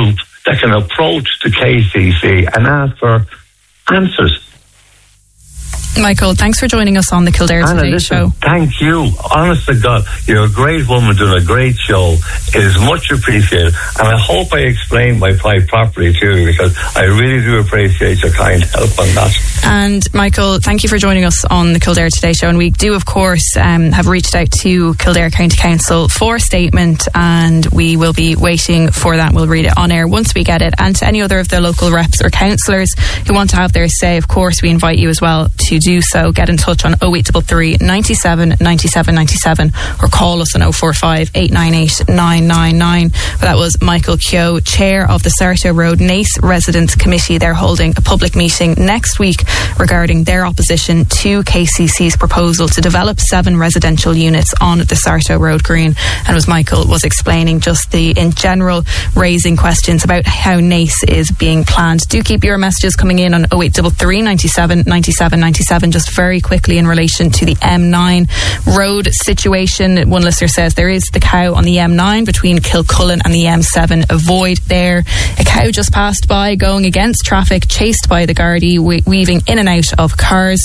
group that can approach the KCC and ask for answers. Michael, thanks for joining us on the Kildare Today show. Thank you. Honest to God, you're a great woman doing a great show. It is much appreciated. And I hope I explained my plight properly to you, because I really do appreciate your kind help on that. And Michael, thank you for joining us on the Kildare Today show. And we do, of course, have reached out to Kildare County Council for a statement, and we will be waiting for that. We'll read it on air once we get it. And to any other of the local reps or councillors who want to have their say, of course, we invite you as well to do so. Get in touch on 0833 97 97 97 or call us on 045 898 999. But that was Michael Keogh, chair of the Sarto Road Naas Residents Committee. They're holding a public meeting next week regarding their opposition to KCC's proposal to develop 7 residential units on the Sarto Road Green. And as Michael was explaining, just in general raising questions about how Naas is being planned. Do keep your messages coming in on 0833 97 97 97. Just very quickly in relation to the M9 road situation, one listener says there is the cow on the M9 between Kilcullen and the M7. Avoid there. A cow just passed by going against traffic, chased by the Gardaí, weaving in and out of cars.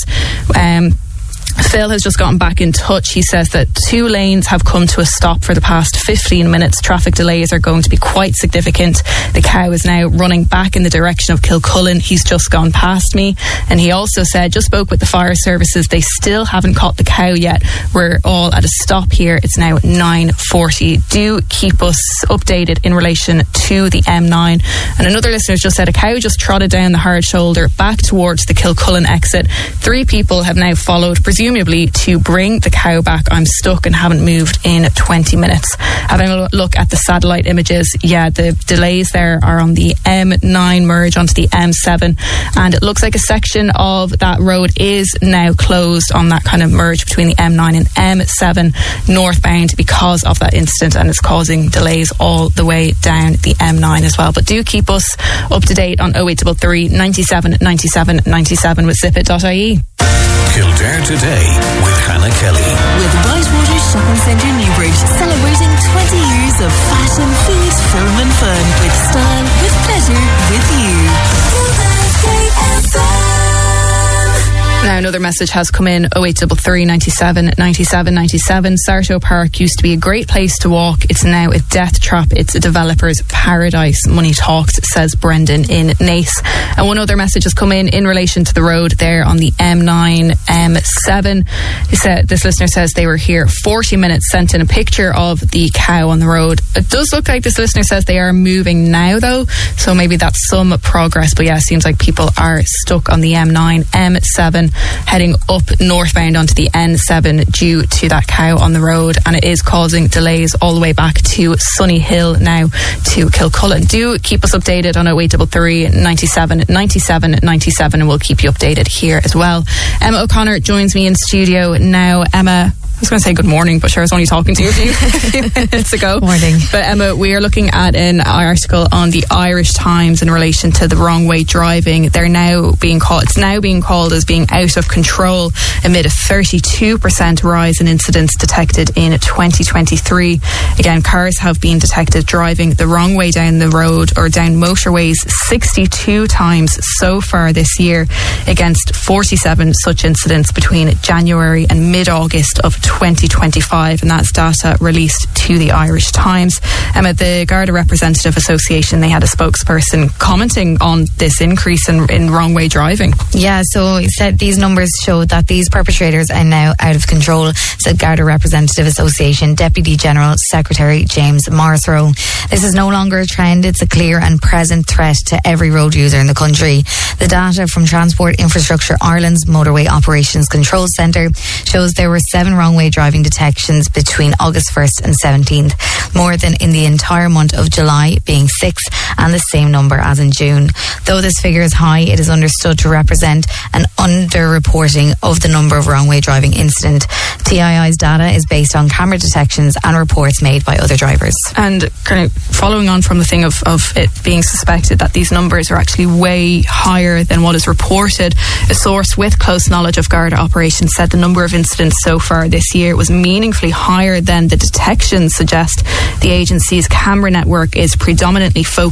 Phil has just gotten back in touch. He says that 2 lanes have come to a stop for the past 15 minutes. Traffic delays are going to be quite significant. The cow is now running back in the direction of Kilcullen. He's just gone past me. And he also said, just spoke with the fire services. They still haven't caught the cow yet. We're all at a stop here. It's now 9:40. Do keep us updated in relation to the M9. And another listener just said a cow just trotted down the hard shoulder back towards the Kilcullen exit. 3 people have now followed, presumably to bring the cow back. I'm stuck and haven't moved in 20 minutes. Having a look at the satellite images, the delays there are on the M9 merge onto the M7, and it looks like a section of that road is now closed on that kind of merge between the M9 and M7 northbound because of that incident, and it's causing delays all the way down the M9 as well. But do keep us up to date on 0833 97 97 97 with zippit.ie. Kildare Today with Hannah Kelly. With Whitewater Shopping Centre Newbridge, celebrating 20 years of fashion, food, film and fun. With style, with pleasure, with you. Now another message has come in, 0833 97 97 97. Sarto Park used to be a great place to walk. It's now a death trap. It's a developer's paradise. Money talks, says Brendan in Naas. And one other message has come in relation to the road there on the M9, M7. This listener says they were here 40 minutes, sent in a picture of the cow on the road. It does look like this listener says they are moving now though, so maybe that's some progress. But yeah, it seems like people are stuck on the M9, M7, heading up northbound onto the N7 due to that cow on the road, and it is causing delays all the way back to Sunny Hill now to Kilcullen. Do keep us updated on 0833 97 97 97 and we'll keep you updated here as well. Emma O'Connor joins me in studio now. Emma, I was going to say good morning, but sure, I was only talking to you a few minutes ago. Morning. But Emma, we are looking at an article on the Irish Times in relation to the wrong way driving. It's now being called as being out of control amid a 32% rise in incidents detected in 2023. Again, cars have been detected driving the wrong way down the road or down motorways 62 times so far this year, against 47 such incidents between January and mid-August of 2025, and that's data released to the Irish Times. Emma, the Garda Representative Association, they had a spokesperson commenting on this increase in wrong way driving. Yeah, so he said these numbers show that these perpetrators are now out of control, said Garda Representative Association Deputy General Secretary James Morrisroe. This is no longer a trend, it's a clear and present threat to every road user in the country. The data from Transport Infrastructure Ireland's Motorway Operations Control Centre shows there were 7 wrong way driving detections between August 1st and 17th, more than in the entire month of July, being 6, and the same number as in June. Though this figure is high, it is understood to represent an underreporting of the number of wrong way driving incidents. TII's data is based on camera detections and reports made by other drivers. And kind of following on from the thing of it being suspected that these numbers are actually way higher than what is reported, a source with close knowledge of Garda operations said the number of incidents so far this year was meaningfully higher than the detections suggest. The agency's camera network is predominantly focused